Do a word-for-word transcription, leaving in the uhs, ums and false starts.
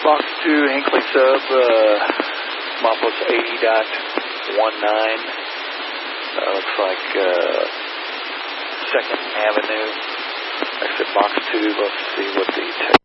Box two, Hinckley Sub, uh, Mopos eighty dot nineteen. Uh, looks like uh, second Avenue. Exit box two. Let's see what the